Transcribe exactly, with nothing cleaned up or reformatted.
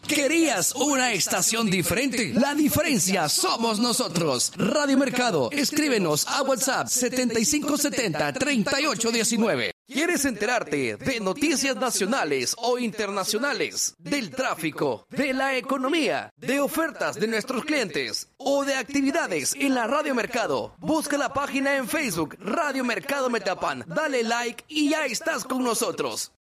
¿Querías una estación diferente? La diferencia somos nosotros. Radio Mercado. Escríbenos a WhatsApp setenta y cinco setenta, treinta y ocho diecinueve. ¿Quieres enterarte de noticias nacionales o internacionales, del tráfico, de la economía, de ofertas de nuestros clientes o de actividades en la Radio Mercado? Busca la página en Facebook Radio Mercado Metapan, dale like y ya estás con nosotros.